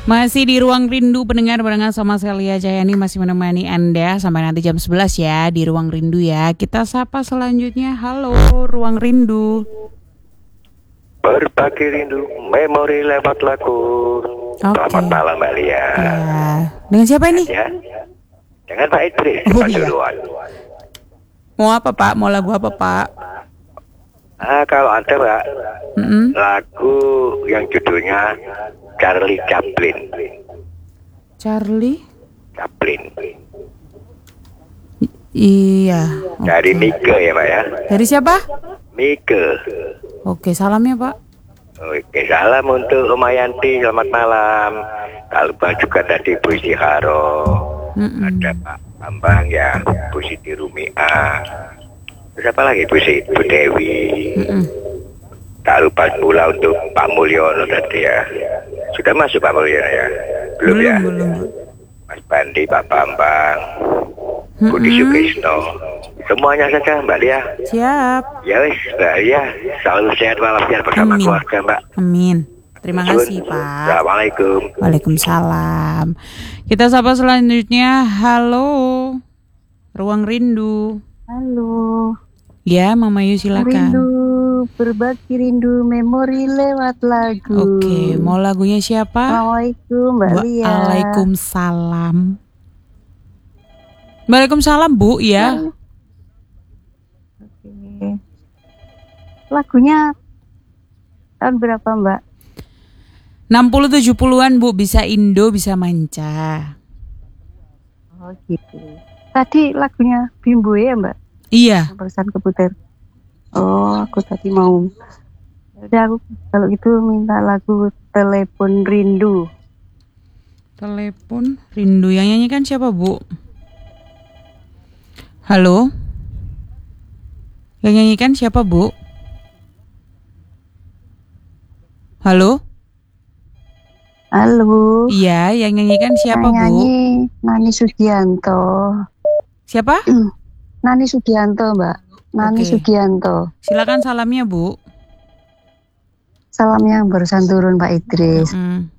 Masih di Ruang Rindu pendengar barengan sama Celia Jayani masih menemani Anda sampai nanti jam 11 ya di Ruang Rindu ya. Kita sapa selanjutnya. Halo Ruang Rindu. Berbagi rindu, memori lewat lagu. Selamat malam Mbak Lia. Ya. Dengan siapa ini? Ya. Dengan Pak Idris, Oh, Pak iya. Duluan. Mau apa Pak? Mau lagu apa Pak? Kalau ada Mbak, lagu yang judulnya Charlie Chaplin. Charlie? Chaplin. Iya. Dari Mike ya Mbak ya. Dari siapa? Mike. Oke, salamnya Pak. Oke, salam untuk Umayanti, selamat malam. Kalau Bang juga tadi Bu Istiharo. Ada Pak Bambang ya, Bu Siti Rumia. Terus apa lagi Bu Dewi. Tak lupa pula untuk Pak Mulyono tadi ya. Sudah masuk Pak Mulyono ya? Belum ya? Belum. Mas Bandi, Pak Bambang, Budi Sukrisno. Semuanya saja Mbak Lia. Siap. Ya wis Mbak Lia, selalu sehat walafiat bersama keluarga Mbak. Amin. Terima kasih Pak. Assalamualaikum. Waalaikumsalam. Kita sapa selanjutnya. Halo Ruang Rindu. Halo. Ya Mama Yu silakan. Rindu, berbagi rindu memori lewat lagu. Oke, mau lagunya siapa? Assalamualaikum Mbak Lia. Waalaikumsalam. Waalaikumsalam Bu ya. Oke. Lagunya tahun berapa Mbak? 60-70-an Bu, bisa Indo, bisa manca. Oh gitu. Tadi lagunya Bimbo ya Mbak? Iya. Barusan keputar. Oh, aku tadi mau. Udah aku kalau gitu minta lagu Telepon Rindu. Telepon Rindu, yang nyanyikan siapa Bu? Halo? Yang nyanyikan siapa Bu? Halo? Halo. Iya, yang nyanyikan siapa Bu? Nyanyi Nani Sugianto. Siapa? Nani Sugianto Mbak. Nani Oke. Sugianto. Silakan salamnya Bu. Salam yang barusan turun Pak Idris.